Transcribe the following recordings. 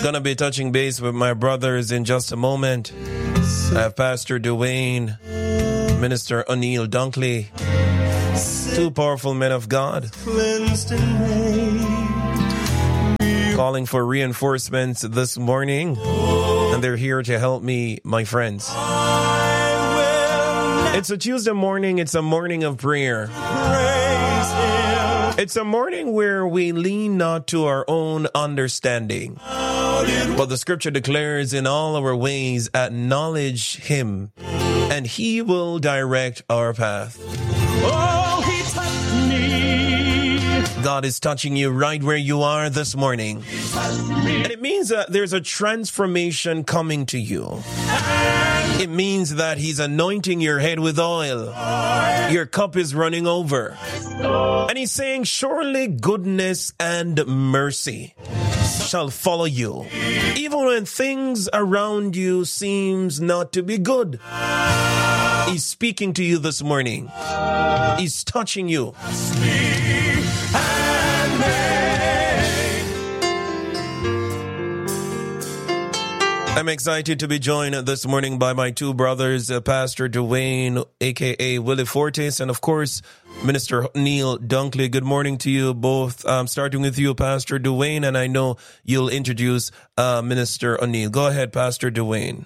Gonna be touching base with my brothers in just a moment. I have Pastor Dwayne, Minister O'Neill Dunkley, two powerful men of God, calling for reinforcements this morning, and they're here to help me, my friends. It's a Tuesday morning. It's a morning of prayer. It's a morning where we lean not to our own understanding, but the scripture declares, in all our ways acknowledge him, and he will direct our path. Oh, he touched me. God is touching you right where you are this morning. And it means that there's a transformation coming to you. It means that he's anointing your head with oil. Your cup is running over. And he's saying, surely goodness and mercy shall follow you, even when things around you seems not to be good. He's speaking to you this morning. He's touching you. I'm excited to be joined this morning by my two brothers, Pastor Dwayne, a.k.a. Willie Fortes, and of course, Minister O'Neill Dunkley. Good morning to you both. Starting with you, Pastor Dwayne, and I know you'll introduce Minister O'Neill. Go ahead, Pastor Dwayne.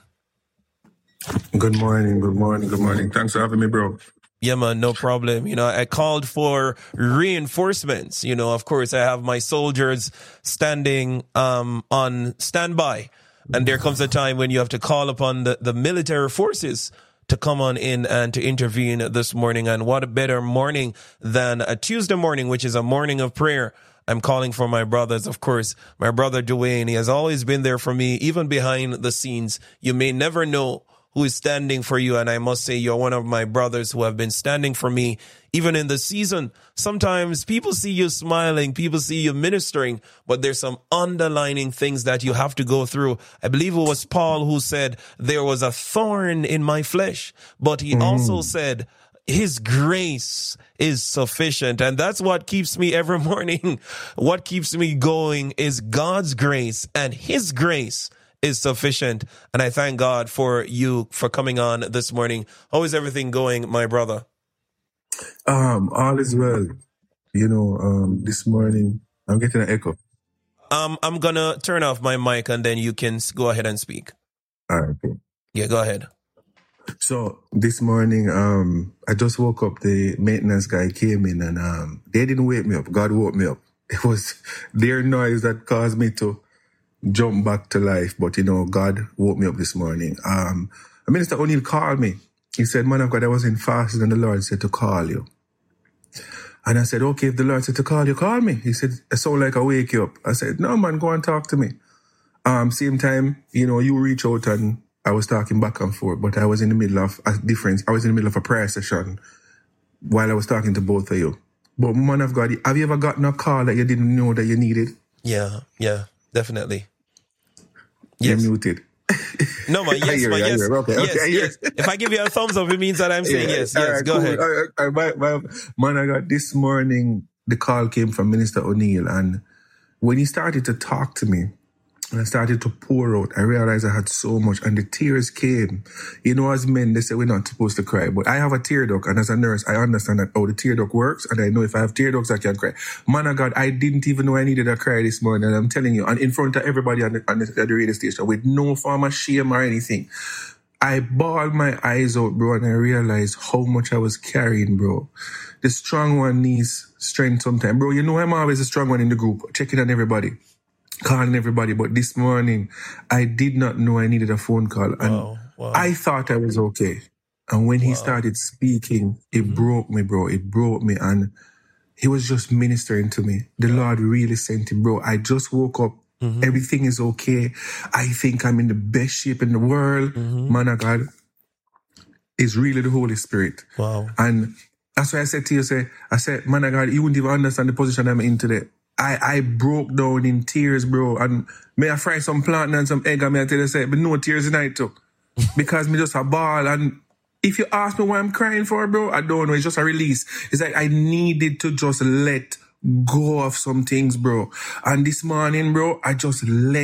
Good morning. Thanks for having me, bro. Yeah, man, no problem. I called for reinforcements. Of course, I have my soldiers standing on standby. And there comes a time when you have to call upon the military forces to come on in and to intervene this morning. And what a better morning than a Tuesday morning, which is a morning of prayer. I'm calling for my brothers, of course. My brother Dwayne, he has always been there for me, even behind the scenes. You may never know who is standing for you. And I must say, you're one of my brothers who have been standing for me, even in the season. Sometimes people see you smiling, people see you ministering, but there's some underlining things that you have to go through. I believe it was Paul who said, there was a thorn in my flesh, but he also said, his grace is sufficient. And that's what keeps me every morning. What keeps me going is God's grace, and his grace is sufficient. And I thank God for you for coming on this morning. How is everything going, my brother? All is well. This morning I'm getting an echo. I'm gonna turn off my mic and then you can go ahead and speak. All right. Okay. Yeah, go ahead. So this morning, I just woke up. The maintenance guy came in and they didn't wake me up. God woke me up. It was their noise that caused me to jump back to life. But, God woke me up this morning. Minister O'Neill called me. He said, man of God, I was in fasting and the Lord said to call you. And I said, okay, if the Lord said to call you, call me. He said, it sounds like I wake you up. I said, no, man, go and talk to me. Same time, you reach out and I was talking back and forth, but I was in the middle of a prayer session while I was talking to both of you. But man of God, have you ever gotten a call that you didn't know that you needed? Yeah, definitely. Yes. You're muted. No, man, yes, man, yes. Okay, yes. If I give you a thumbs up, it means that I'm saying yes. Yes, right, go ahead. Man, I got this morning, the call came from Minister O'Neill, and when he started to talk to me, and I started to pour out, I realized I had so much, and the tears came. As men, they say we're not supposed to cry, but I have a tear duct, and as a nurse, I understand that how the tear duct works, and I know if I have tear ducts, I can cry. Man of God, I didn't even know I needed a cry this morning, and I'm telling you, and in front of everybody on the radio station, with no form of shame or anything. I bawled my eyes out, bro, and I realized how much I was carrying, bro. The strong one needs strength sometimes. Bro, I'm always a strong one in the group, checking on everybody, calling everybody. But this morning, I did not know I needed a phone call. And wow. I thought I was okay. And when he started speaking, it broke me, bro. It broke me. And he was just ministering to me. The Lord really sent him, bro. I just woke up. Everything is okay. I think I'm in the best shape in the world. Man of God, it's really the Holy Spirit. Wow. And that's why I said to you, I said, man of God, you wouldn't even understand the position I'm in today. I broke down in tears, bro. And may I fry some plantain and some egg, and may I tell you, but no tears tonight too. Because me just a ball. And if you ask me what I'm crying for, bro, I don't know. It's just a release. It's like I needed to just let go of some things, bro. And this morning, bro, I just let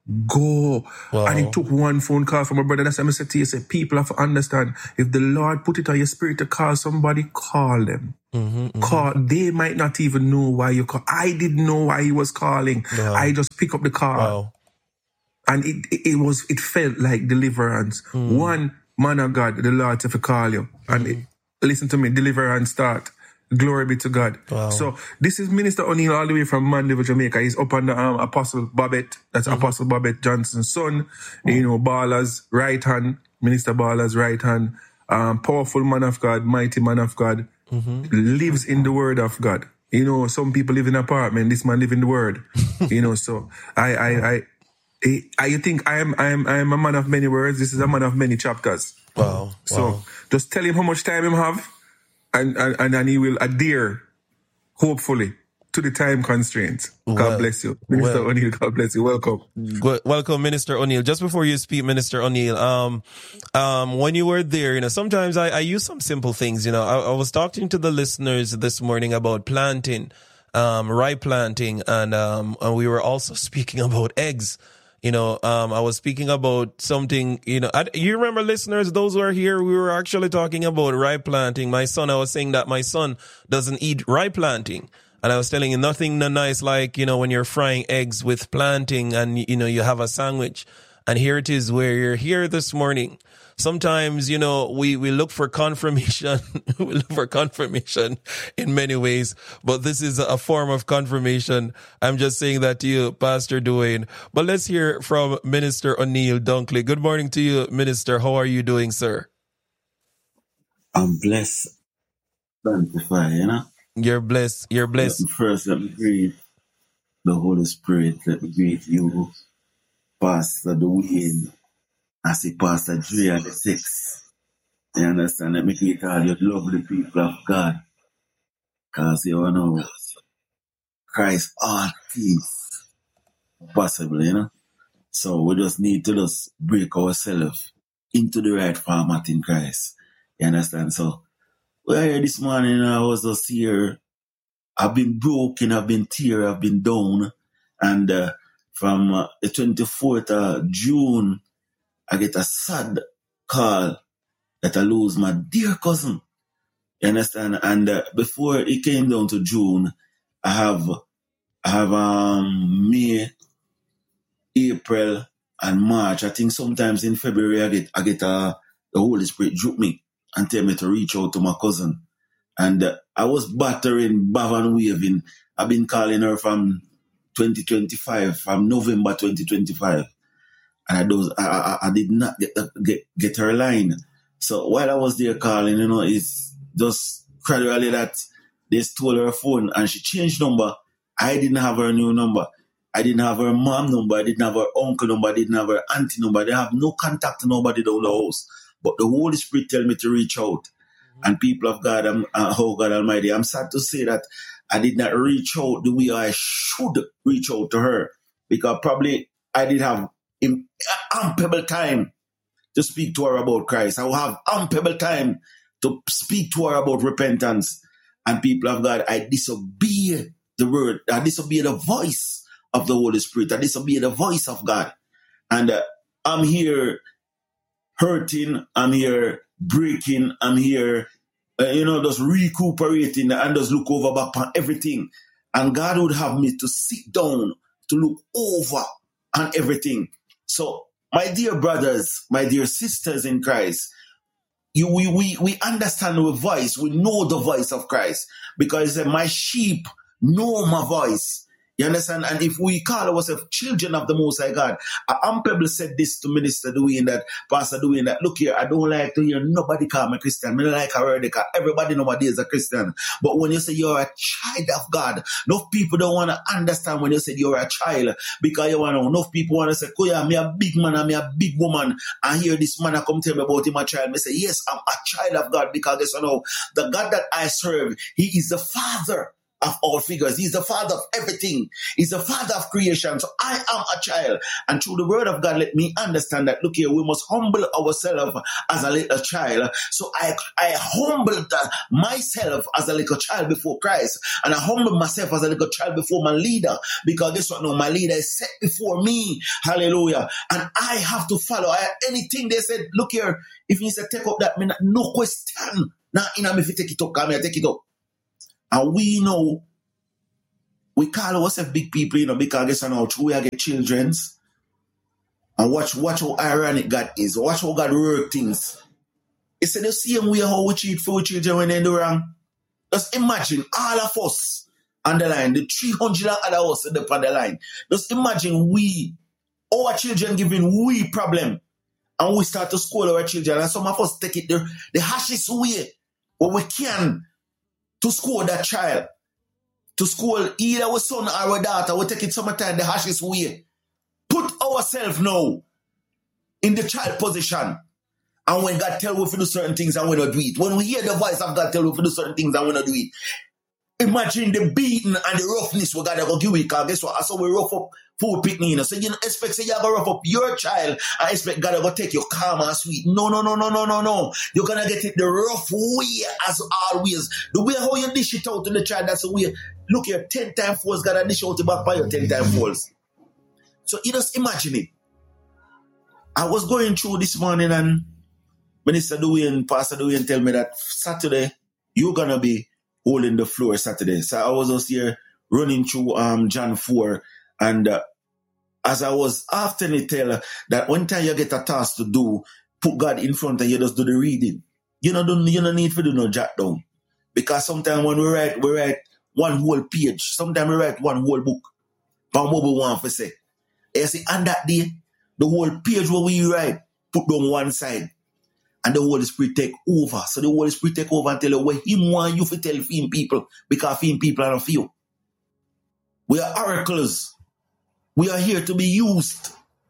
Go. Wow. And it took one phone call from my brother. That's why I said to you, say, people have to understand, if the Lord put it on your spirit to call somebody, call them. Call. They might not even know why you call. I didn't know why he was calling. Wow. I just pick up the call. Wow. And it felt like deliverance. One man of God, the Lord said to call you. And listen to me, deliverance start. Glory be to God. Wow. So this is Minister O'Neill all the way from Mandeville, Jamaica. He's up on the Apostle Babette. That's Apostle Babette Johnson's son. You know, Baller's right hand. Minister Baller's right hand. Powerful man of God, mighty man of God. Lives in the word of God. You know, some people live in an apartment. This man live in the word. You know, so I think I am a man of many words. This is a man of many chapters. Wow. So just tell him how much time him have. And he will adhere, hopefully, to the time constraints. God bless you. Minister O'Neill, God bless you. Welcome. Welcome, Minister O'Neill. Just before you speak, Minister O'Neill, when you were there, you know, sometimes I use some simple things, you know. I was talking to the listeners this morning about planting, rye planting, and we were also speaking about eggs. You know, I was speaking about something, you know, you remember, listeners, those who are here, we were actually talking about rye planting. My son, I was saying that my son doesn't eat rye planting. And I was telling you, nothing nice like, you know, when you're frying eggs with planting and, you know, you have a sandwich. And here it is where you're here this morning. Sometimes, you know, we look for confirmation. We look for confirmation in many ways, but this is a form of confirmation. I'm just saying that to you, Pastor Dwayne. But let's hear from Minister O'Neill Dunkley. Good morning to you, Minister. How are you doing, sir? I'm blessed. Sanctify, you know? You're blessed. You're blessed. First, let me greet the Holy Spirit. Let me greet you, Pastor Dwayne. I see Pastor Dre at the 6th. You understand? Let me greet all you lovely people of God. Because you know, Christ all things possible, you know? So we just need to just break ourselves into the right format in Christ. You understand? So, well, here this morning I was just here. I've been broken, I've been tear, I've been down. And from the 24th of June, I get a sad call that I lose my dear cousin. You understand? And before it came down to June, I have May, April, and March. I think sometimes in February I get the Holy Spirit droop me and tell me to reach out to my cousin. And I was battering, and waving. I've been calling her from 2025, from November 2025. And I did not get her line. So while I was there calling, you know, it's just gradually that they stole her phone and she changed number. I didn't have her new number. I didn't have her mom number. I didn't have her uncle number. I didn't have her auntie number. I didn't have no contact to nobody down the house. But the Holy Spirit tell me to reach out. And people of God, oh God Almighty, I'm sad to say that I did not reach out the way I should reach out to her. Because probably I did have ample time to speak to her about Christ. I will have ample time to speak to her about repentance. And people of God, I disobey the word. I disobey the voice of the Holy Spirit. I disobey the voice of God. And I'm here hurting. I'm here breaking. I'm here, just recuperating and just look over back on everything. And God would have me to sit down to look over on everything. So, my dear brothers, my dear sisters in Christ, we understand the voice. We know the voice of Christ because my sheep know my voice. You understand? And if we call ourselves children of the Most High God, Ampable said this to Minister Dwayne, that Pastor Dwayne, that look here, I don't like to hear nobody call me Christian. I don't like already because everybody nowadays is a Christian. But when you say you're a child of God, enough people don't want to understand when you say you're a child because you want to know. Enough people want to say, oh yeah, I'm a big man, I'm a big woman. And hear this man come tell me about him a child. I say, yes, I'm a child of God because guess what? The God that I serve, he is the Father of all figures. He's the father of everything. He's the father of creation. So I am a child. And through the word of God, let me understand that, look here, we must humble ourselves as a little child. So I humbled myself as a little child before Christ. And I humbled myself as a little child before my leader. Because guess what? No, my leader is set before me. Hallelujah. And I have to follow. Anything they said, look here, if you say take up that, no question. Now, if you take it up, come here, take it up. And we know, we call ourselves big people, because guess what, we get children's. And watch how ironic God is. Watch how God work things. It's the same way how we treat for children when they do wrong. Just imagine all of us on the line, the 300 other us on the line. Just imagine our children giving we problem. And we start to scold our children. And some of us take it the harshest way where we can to scold that child. To scold either our son or our daughter. We take it sometimes the harshest way. Put ourselves now in the child position. And when God tell we to do certain things and we don't do it. When we hear the voice of God tell we to do certain things and we don't do it. Imagine the beating and the roughness we got to go give it. Because guess what? So we rough up food picnic. So you expect you're going to rough up your child and expect God to go take you calm and sweet. No. You're going to get it the rough way as always. The way how you dish it out to the child, that's the way. Look here, 10 times falls, got to dish out the back by your 10 times falls. So you just imagine it. I was going through this morning and Pastor Dwayne tell me that Saturday, you're going to be holding the floor Saturday. So I was just here running through John 4. And as I was often tell that one time you get a task to do, put God in front and you just do the reading. You don't need to do no jot down. Because sometimes when we write one whole page. Sometimes we write one whole book. But what we want to say. You see, on that day, the whole page where we write, put down one side. And the Holy Spirit take over. So the Holy Spirit take over and tell you what Him want you to tell Him people. Because Him people are not you. We are oracles. We are here to be used.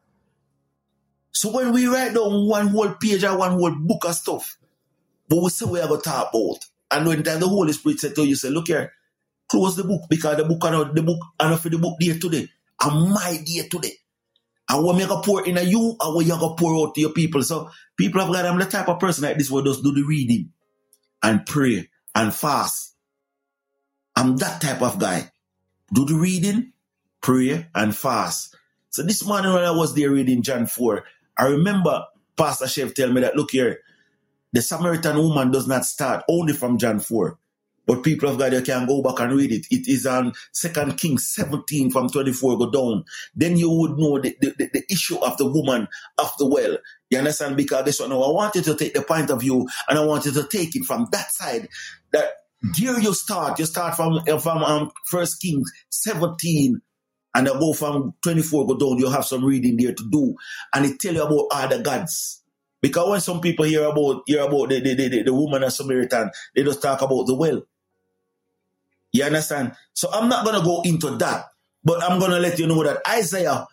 So when we write down one whole page or one whole book of stuff, but we say we are going to talk about. And when the Holy Spirit said to you, say, look here, close the book because the book and for the book there today. And my day today. And when you going to pour in you, and when you going to pour out to your people. So people of God, I'm the type of person like this who just do the reading and pray and fast. I'm that type of guy. Do the reading, pray, and fast. So this morning when I was there reading John 4, I remember Pastor Chef tell me that, look here, the Samaritan woman does not start only from John 4. But people of God, you can go back and read it. It is on 2 Kings 17 from 24 go down. Then you would know the issue of the woman of the well. You understand? Because this one, I want you to take the point of view and I want you to take it from that side. That here you start from 1 Kings 17 and I go from 24 go down. You have some reading there to do. And it tell you about other gods. Because when some people hear about the woman of Samaritan, they just talk about the well. You understand? So I'm not going to go into that. But I'm going to let you know that Isaiah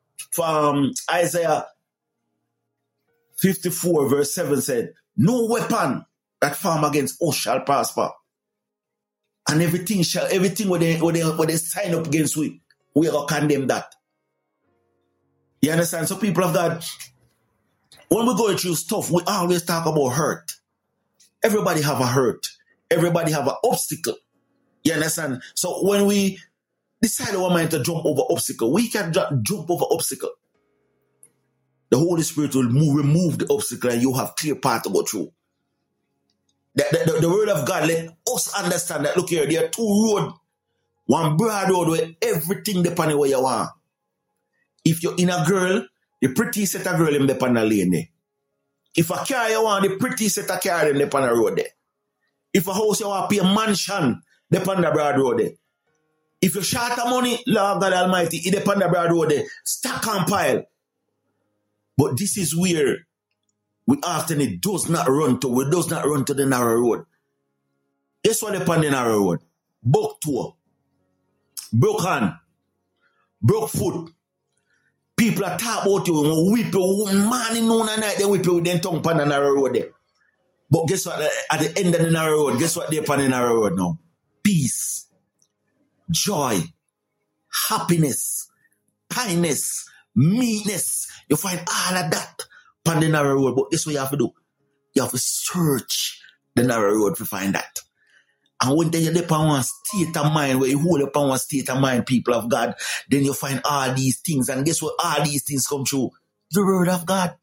54 verse 7 said, no weapon that form against us shall prosper. And everything where they sign up against we are going to condemn that. You understand? So people of God, when we're going through stuff, we always talk about hurt. Everybody have a hurt. Everybody have an obstacle. You understand? So when we decide our mind to jump over obstacle, we can jump over obstacle. The Holy Spirit will remove the obstacle and you have clear path to go through. The word of God let us understand that, look here, there are two roads. One broad road where everything depends on where you are. If you're in a girl, the pretty set of girl in the pan lane there. If a car you want, the pretty set of car in the pan road there. If a house you want, pay a mansion, the pan the broad road there. If you short of money, Lord God Almighty, it depend the broad road there. Stack and pile. But this is where we often it does not run to the narrow road. Guess what depend the narrow road? Broke toe, broke hand, broke foot. People are talking about you, whip you, morning, noon and night, they whip you with their tongue upon the narrow road there. But guess what? At the end of the narrow road, guess what they upon the narrow road now? Peace. joy, happiness, kindness, meekness. You find all of that on the narrow road. But this is what you have to do. You have to search the narrow road to find that. And when you're upon one state of mind, where you hold upon one state of mind, people of God, then you find all these things. And guess what? All these things come through the word of God.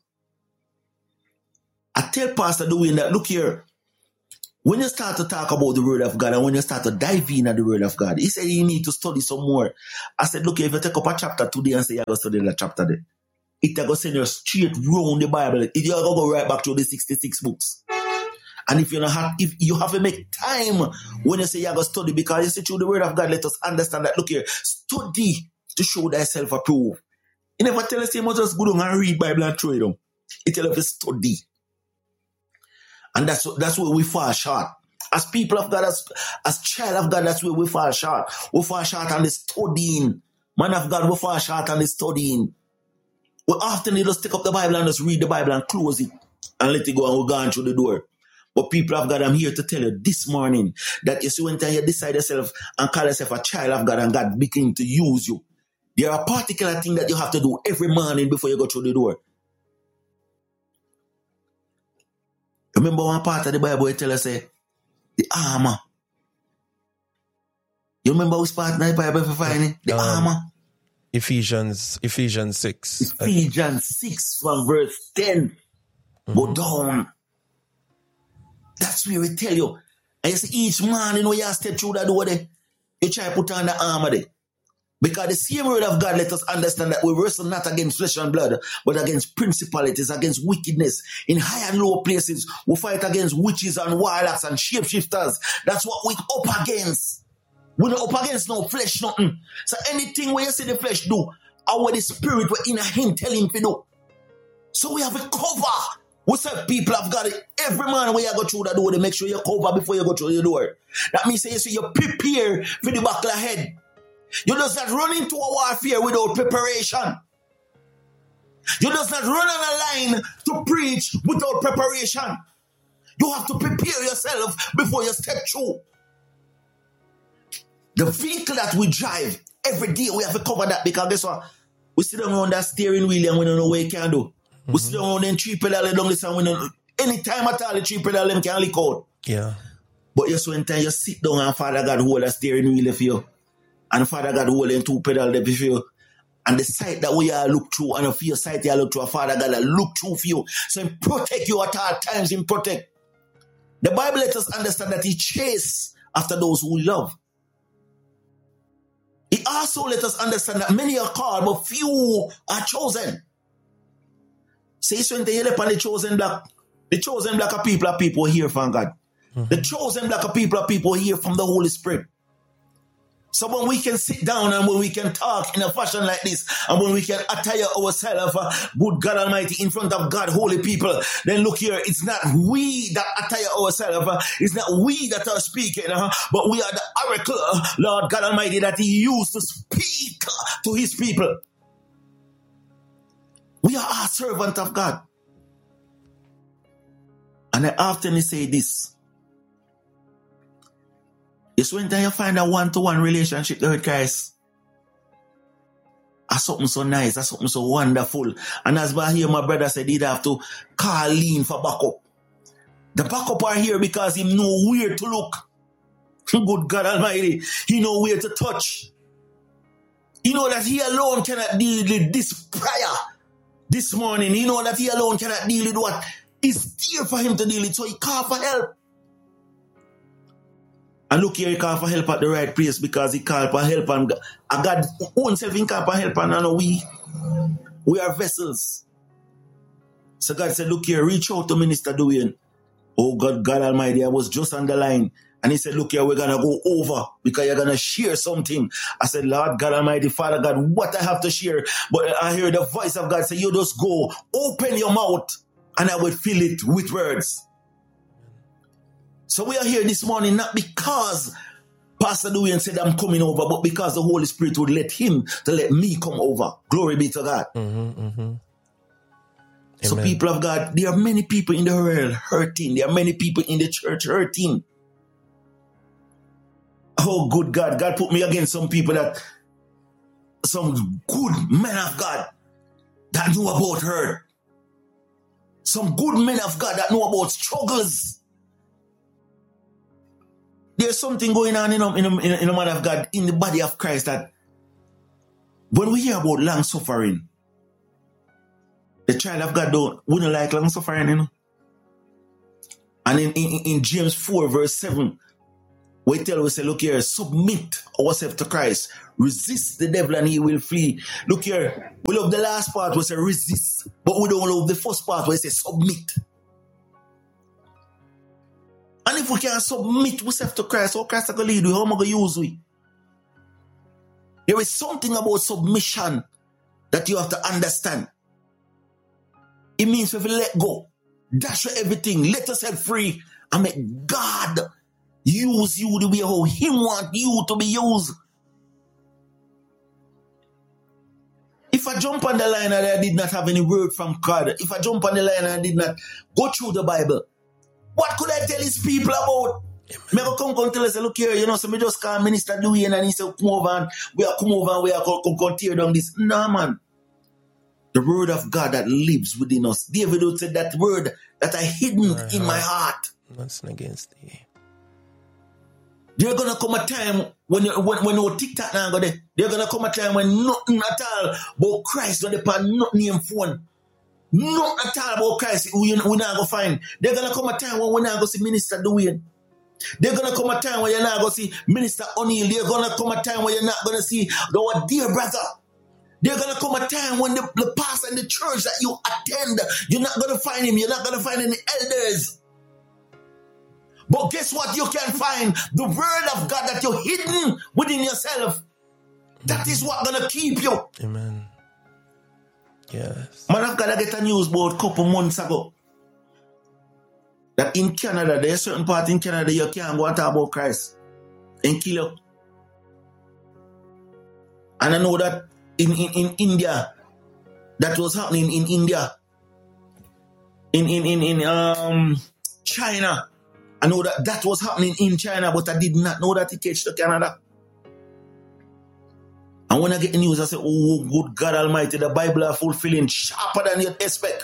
I tell Pastor Dwayne that, look here, when you start to talk about the word of God and when you start to dive in at the word of God, he said you need to study some more. I said, look, if you take up a chapter today and say you're going to study that chapter there, it's going to send you straight round the Bible. You're going to go right back to the 66 books. And if you have to make time when you say you're going to study, because you see through the word of God, let us understand that, look here, study to show thyself approved. He never tell us you must just go down and read Bible and throw it down. He tell us to study. And that's where we fall short. As people of God, as child of God, that's where we fall short. We fall short on the studying. Man of God, we fall short on the studying. We often need to stick up the Bible and just read the Bible and close it and let it go and we're going through the door. But people of God, I'm here to tell you this morning that you see when you decide yourself and call yourself a child of God and God begin to use you, there are particular things that you have to do every morning before you go through the door. Remember one part of the Bible it tell us the armor. You remember which part of the Bible if you find it? The armor. Ephesians 6. Ephesians 6 from verse 10. Go down. That's where we tell you. And you see each morning when you step through that door there, you try to put on the armor there. Because the same word of God let us understand that we wrestle not against flesh and blood, but against principalities, against wickedness. In high and low places, we fight against witches and warlocks and shapeshifters. That's what we up against. We're not up against no flesh, nothing. So anything where you see the flesh do, our the spirit we're in a him tell him to do. So we have a cover. We say people have got it every morning when you go through the door, they make sure you cover before you go through the door. That means you prepare for the battle ahead. You does not run into a warfare without preparation. You does not run on a line to preach without preparation. You have to prepare yourself before you step through. The vehicle that we drive, every day we have to cover that, because guess what? We sit down on that steering wheel and we don't know what you can do. We sit down on them 3 pedal down this and we don't anytime at all the 3 pedal them can leak out. Yeah. But just when time you sit down and Father God hold a steering wheel for you. And Father God holding 2 pedals there for you. And the sight that we are look through, and for your sight you look through, Father God will look through for you. So He protect you at all times, He protect. The Bible lets us understand that He chase after those who love. He also let us understand that many are called, but few are chosen. So when they hear upon the chosen block of people hear from God. The chosen block of people hear from the Holy Spirit. So when we can sit down and when we can talk in a fashion like this, and when we can attire ourselves, good God Almighty, in front of God, holy people, then look here, it's not we that attire ourselves, it's not we that are speaking, but we are the oracle, Lord God Almighty, that He used to speak to His people. We are a servant of God. And I often say this. It's when you find a one-to-one relationship with Christ. That's something so nice. That's something so wonderful. And as I hear my brother said, he'd have to call in for backup. The backup are here because he know where to look. Good God Almighty. He know where to touch. He know that he alone cannot deal with this prayer this morning. He know that he alone cannot deal with what is there for him to deal with. So he call for help. And look here, he call for help at the right place, because he call for help, and God own self in call for help, and we are vessels. So God said, look here, reach out to Minister Dwayne. Oh God Almighty, I was just on the line. And He said, look here, we're going to go over because you're going to share something. I said, Lord God Almighty, Father God, what I have to share? But I hear the voice of God say, you just go, open your mouth, and I will fill it with words. So we are here this morning not because Pastor Dwayne said I'm coming over, but because the Holy Spirit would let me come over. Glory be to God. So people of God, there are many people in the world hurting. There are many people in the church hurting. Oh, good God. God put me against some people some good men of God that know about hurt. Some good men of God that know about struggles. There's something going on in a man of God, in the body of Christ, that when we hear about long suffering, the child of God wouldn't like long suffering, you know. And in James 4 verse 7, we tell us, say, look here, submit ourselves to Christ. Resist the devil and he will flee. Look here, we love the last part where it says resist, but we don't love the first part where it says submit. And if we can submit ourselves to Christ, how Christ is going to lead we? How am I going to use we? There is something about submission that you have to understand. It means we have to let go, dash everything, let yourself free, and make God use you the way how He wants you to be used. If I jump on the line and I did not have any word from God, if I jump on the line and I did not go through the Bible, what could I tell His people about? Me go come tell us, look here, you know, so me just call Minister Dwayne and he said, come over and we are going to tear down this. No, man. The word of God that lives within us. David would say that word that I hidden in my heart. Nothing against thee. There's gonna come a time when no TikTok now go there. There's gonna come a time when nothing at all about Christ gonna depend nothing in phone. Nothing at all about Christ we not gonna find. There's gonna come a time when we're not gonna see Minister Dwayne. There's gonna come a time when you're not gonna see Minister O'Neill. There's gonna come a time when you're not gonna see our dear brother. There's gonna come a time when the pastor in the church that you attend, you're not gonna find him. You're not gonna find any elders. But guess what? You can find the word of God that you're hidden within yourself. That is what's going to keep you. Amen. Yes. Man of God, I get a news about a couple months ago that in Canada, there's a certain part in Canada you can't go and talk about Christ and kill you. And I know that in India, that was happening in India. In China. I know that was happening in China, but I did not know that it came to Canada. And when I get the news, I say, oh, good God Almighty, the Bible are fulfilling sharper than you expect.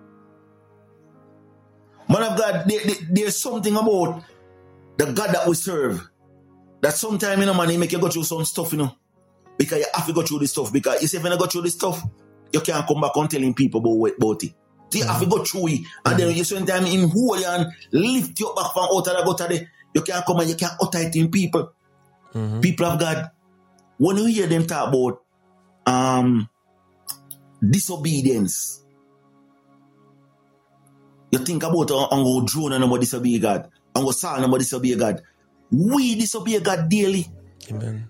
Man of God, there's something about the God that we serve that sometimes, you know, man, he make you go through some stuff, you know, because you have to go through this stuff. Because you say, when you go through this stuff, you can't come back and telling people about it. So you have to go through it, and then you spend time in hold you and lift you back from out of the gutter there. You can't come and you can't utter it in people. People of God, when you hear them talk about disobedience, you think about how drone and about disobey God, and how Saul and about disobey God. We disobey God daily. Amen.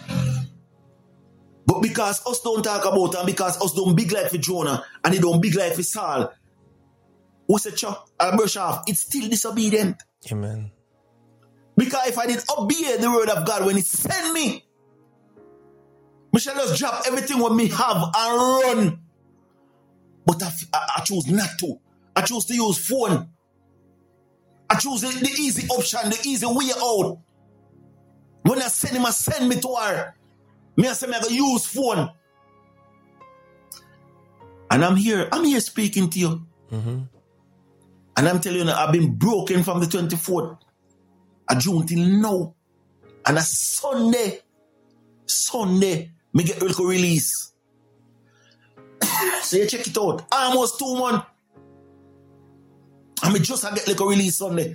But because us don't talk about and because us don't big like for Jonah and they don't big like for Saul, we say, I'll brush off. It's still disobedient. Amen. Because if I did obey the word of God when it sent me, I shall just drop everything what me have and run. But I choose not to. I choose to use phone. I choose the easy option, the easy way out. When I send him, I send me to her. Me I say I'm going to use phone. And I'm here speaking to you. And I'm telling you, I've been broken from the 24th of June till now. And a Sunday, me get a little release. So you check it out. Almost 2 months. And me just get a little release Sunday.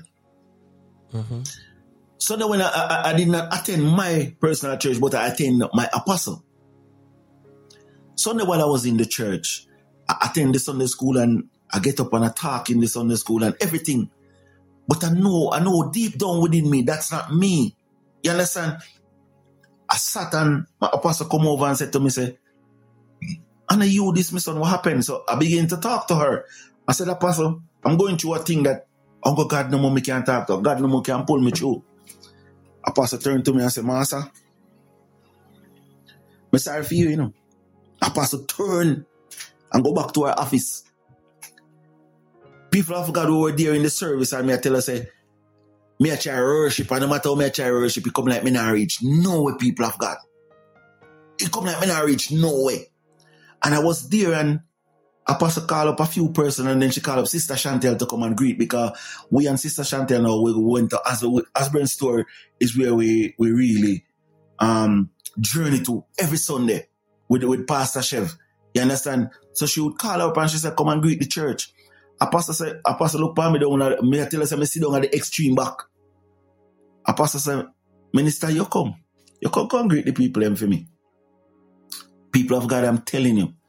Sunday when I did not attend my personal church, but I attend my apostle. Sunday while I was in the church, I attend the Sunday school and I get up and I talk in the Sunday school and everything. But I know deep down within me, that's not me. You understand? I sat and my apostle come over and said to me, say, Anna, you, this, my son, what happened? So I began to talk to her. I said, Apostle, I'm going through a thing that Uncle God no more me can't talk to. God no more can pull me through. Apostle turned to me and said, Master, I'm sorry for you, you know. Apostle turned and go back to our office. People of God who were there in the service and me I tell her, say, Me a try worship, and no matter how me a try worship, it come like me not reach nowhere, people of God. It come like me not reach nowhere. And I was there, and Apostle called up a few persons, and then she called up Sister Chantel to come and greet, because we and Sister Chantel now, we went to Asburn Store is where we really journey to every Sunday with Pastor Chev. You understand? So she would call up and she said, come and greet the church. Apostle look for me down, me tell her, I sit down at the extreme back. Apostle said, Minister, you come greet the people for me. People of God, I'm telling you,